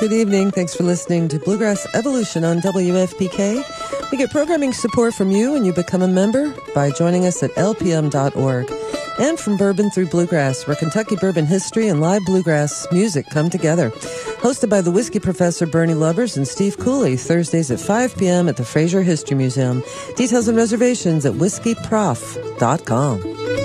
Good evening. Thanks for listening to Bluegrass Evolution on WFPK. We get programming support from you and you become a member by joining us at lpm.org. And from Bourbon Through Bluegrass, where Kentucky bourbon history and live bluegrass music come together. Hosted by the whiskey professor Bernie Lubbers and Steve Cooley, Thursdays at 5 p.m. at the Fraser History Museum. Details and reservations at whiskeyprof.com.